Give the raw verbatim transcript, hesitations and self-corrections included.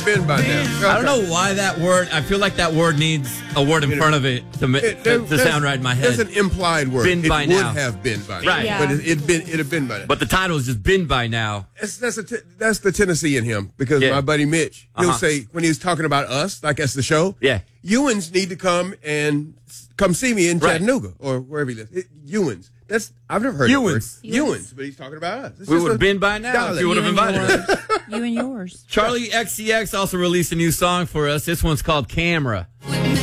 have been by now. Okay. I don't know why that word. I feel like that word needs a word in front of it to, It, to, there- to sound right in my head. There's an implied word. Been it by would now. have been by now. Right. Yeah. But it, it'd been it'd have been by now. But the title is just been by now. That's that's, a t- that's the Tennessee in him because Yeah. my buddy Mitch, he'll Uh-huh. say when he's talking about us, like as the show, Yeah. Ewans need to come and s- come see me in Right. Chattanooga or wherever he lives. It, Ewans. That's I've never heard that word. Ewans. Ewans, but he's talking about us. It's We just would have a been by now if dialect. you would have You and invited us. yours. You and yours. Charlie X C X also released a new song for us. This one's called Camera.